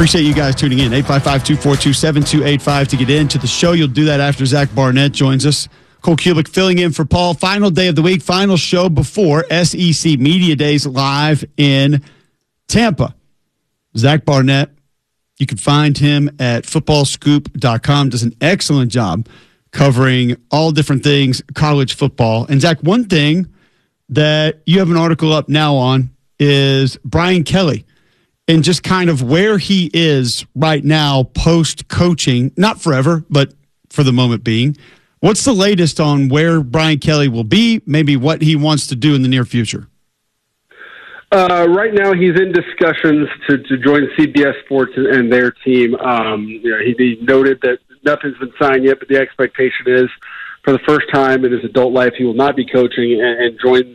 Appreciate you guys tuning in. 855-242-7285 to get into the show. You'll do that after Zach Barnett joins us. Cole Kubick filling in for Paul. Final day of the week, final show before SEC Media Days live in Tampa. Zach Barnett, you can find him at footballscoop.com. Does an excellent job covering all different things college football. And Zach, one thing that you have an article up now on is Brian Kelly and just kind of where he is right now post-coaching, not forever, but for the moment being. What's the latest on where Brian Kelly will be, maybe what he wants to do in the near future? Right now, he's in discussions to join CBS Sports and their team. He noted that nothing's been signed yet, but the expectation is for the first time in his adult life, he will not be coaching and join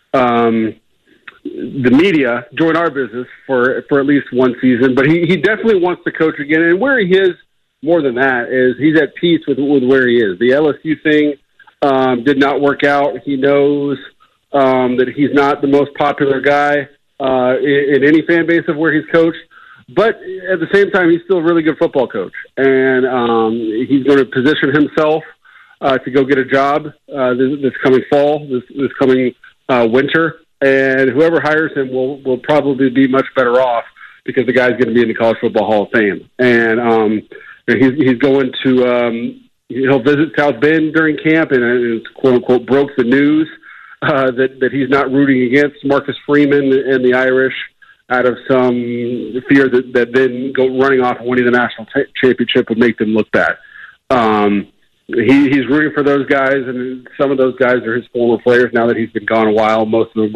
the media, join our business for at least one season. But he definitely wants to coach again. And where he is, more than that, is he's at peace with where he is. The LSU thing did not work out. He knows that he's not the most popular guy in any fan base of where he's coached. But at the same time, he's still a really good football coach. And he's going to position himself to go get a job this coming fall, this coming winter. And whoever hires him will probably be much better off because the guy's going to be in the College Football Hall of Fame. And he's going to he'll visit South Bend during camp, and it's quote unquote broke the news that he's not rooting against Marcus Freeman and the Irish out of some fear that then go running off and winning the national championship would make them look bad. He's rooting for those guys, and some of those guys are his former players now that he's been gone a while. Most of them